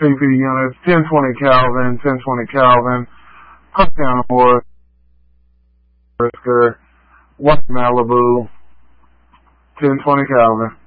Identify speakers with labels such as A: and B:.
A: CP units, 1020 Kelvin, 1020 Kelvin, Pumpkin Horse, White Malibu, 1020 Kelvin.